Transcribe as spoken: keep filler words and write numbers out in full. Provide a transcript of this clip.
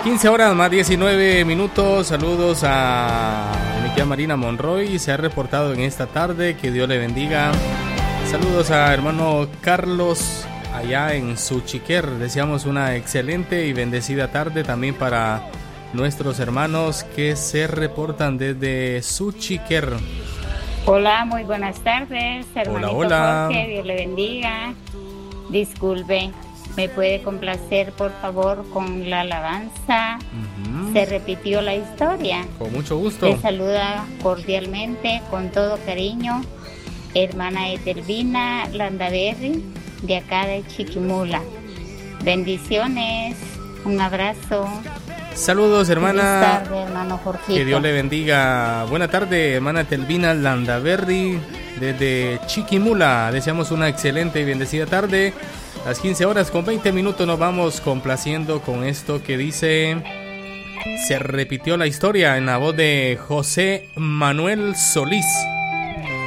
quince horas más diecinueve minutos. Saludos a mi tía Marina Monroy. Se ha reportado en esta tarde. Que Dios le bendiga. Saludos a hermano Carlos allá en Suchiquer. Deseamos una excelente y bendecida tarde también para nuestros hermanos que se reportan desde Suchiquer. Hola, muy buenas tardes, hermanito. Hola, hola. Jorge, Dios le bendiga. Disculpe, ¿me puede complacer por favor con la alabanza? Uh-huh. Se repitió la historia. Con mucho gusto. Le saluda cordialmente, con todo cariño, hermana Etelvina Landaverri, de acá de Chiquimula. Bendiciones, un abrazo. Saludos, hermana. Buenas tardes, hermano Jorgito. Que Dios le bendiga. Buena tarde, hermana Telvina Landaverri, desde Chiquimula. Deseamos una excelente y bendecida tarde. A las quince horas con veinte minutos nos vamos complaciendo con esto que dice: se repitió la historia, en la voz de José Manuel Solís.